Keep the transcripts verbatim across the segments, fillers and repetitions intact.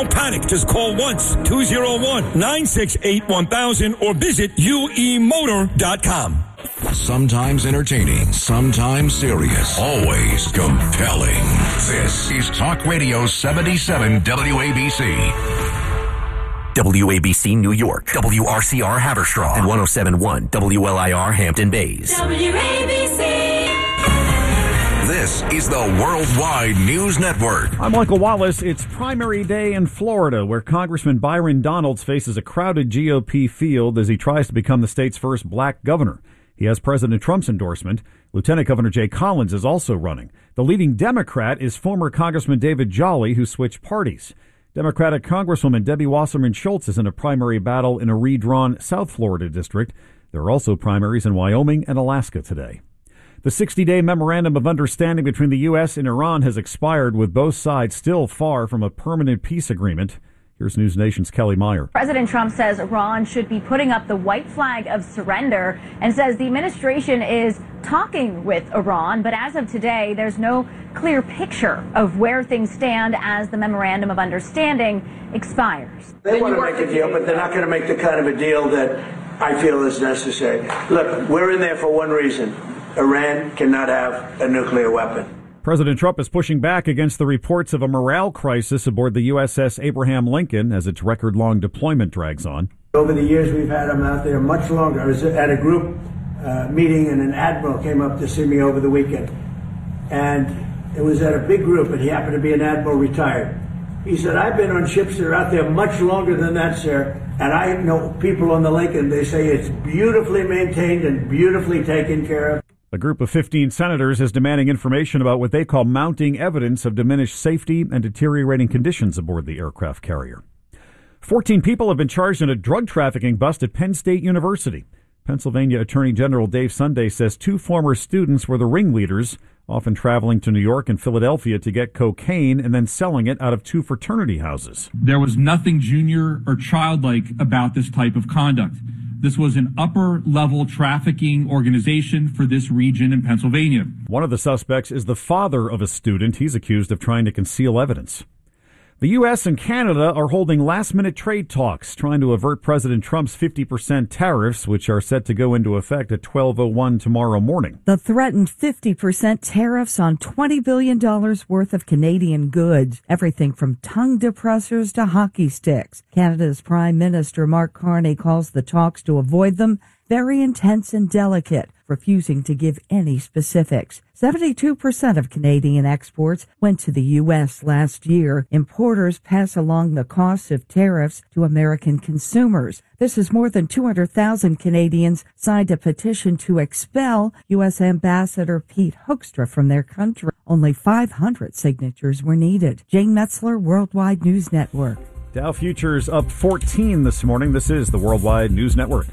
Don't panic. Just call once, two oh one, nine six eight, one thousand or visit U E motor dot com. Sometimes entertaining, sometimes serious, always compelling. This is Talk Radio seventy-seven W A B C. W A B C New York, W R C R Haverstraw, and one oh seven point one W L I R Hampton Bays. W A B C. This is the Worldwide News Network. I'm Michael Wallace. It's primary day in Florida, where Congressman Byron Donalds faces a crowded G O P field as he tries to become the state's first black governor. He has President Trump's endorsement. Lieutenant Governor Jay Collins is also running. The leading Democrat is former Congressman David Jolly, who switched parties. Democratic Congresswoman Debbie Wasserman Schultz is in a primary battle in a redrawn South Florida district. There are also primaries in Wyoming and Alaska today. The sixty-day memorandum of understanding between the U S and Iran has expired, with both sides still far from a permanent peace agreement. Here's News Nation's Kelly Meyer. President Trump says Iran should be putting up the white flag of surrender and says the administration is talking with Iran. But as of today, there's no clear picture of where things stand as the memorandum of understanding expires. They want to make a deal, but they're not going to make the kind of a deal that I feel is necessary. Look, we're in there for one reason. Iran cannot have a nuclear weapon. President Trump is pushing back against the reports of a morale crisis aboard the U S S Abraham Lincoln as its record-long deployment drags on. Over the years, we've had them out there much longer. I was at a group uh, meeting, and an admiral came up to see me over the weekend. And it was at a big group, and he happened to be an admiral retired. He said, I've been on ships that are out there much longer than that, sir. And I know people on the Lincoln, they say it's beautifully maintained and beautifully taken care of. A group of fifteen senators is demanding information about what they call mounting evidence of diminished safety and deteriorating conditions aboard the aircraft carrier. Fourteen people have been charged in a drug trafficking bust at Penn State University. Pennsylvania Attorney General Dave Sunday says two former students were the ringleaders, often traveling to New York and Philadelphia to get cocaine and then selling it out of two fraternity houses. There was nothing junior or childlike about this type of conduct. This was an upper-level trafficking organization for this region in Pennsylvania. One of the suspects is the father of a student. He's accused of trying to conceal evidence. The U S and Canada are holding last-minute trade talks, trying to avert President Trump's fifty percent tariffs, which are set to go into effect at twelve oh one tomorrow morning. The threatened fifty percent tariffs on twenty billion dollars worth of Canadian goods, everything from tongue depressors to hockey sticks. Canada's Prime Minister Mark Carney calls the talks to avoid them very intense and delicate, refusing to give any specifics. seventy-two percent of Canadian exports went to the U S last year. Importers pass along the costs of tariffs to American consumers. This is more than two hundred thousand Canadians signed a petition to expel U S Ambassador Pete Hoekstra from their country. Only five hundred signatures were needed. Jane Metzler, Worldwide News Network. Dow futures up fourteen this morning. This is the Worldwide News Network.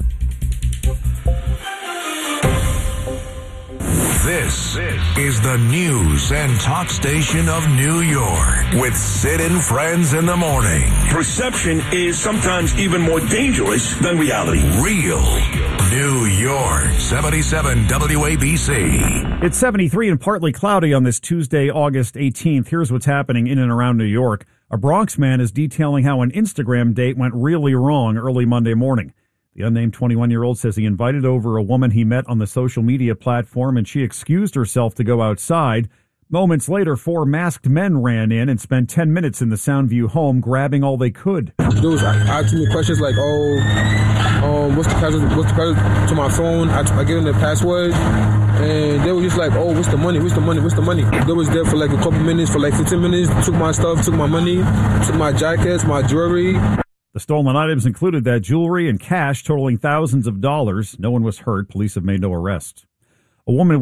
This is the news and talk station of New York with Sid and Friends in the morning. Perception is sometimes even more dangerous than reality. Real New York, seventy-seven W A B C. It's seventy-three and partly cloudy on this Tuesday, August eighteenth. Here's what's happening in and around New York. A Bronx man is detailing how an Instagram date went really wrong early Monday morning. The unnamed twenty-one-year-old says he invited over a woman he met on the social media platform, and she excused herself to go outside. Moments later, four masked men ran in and spent ten minutes in the Soundview home, grabbing all they could. They was asking me questions like, oh, um, what's the password, what's the password to my phone? I, I gave them the password, and they were just like, oh, what's the money, what's the money, what's the money? They was there for like a couple minutes, for like fifteen minutes, took my stuff, took my money, took my jackets, my jewelry. The stolen items included that jewelry and cash totaling thousands of dollars. No one was hurt. Police have made no arrests. A woman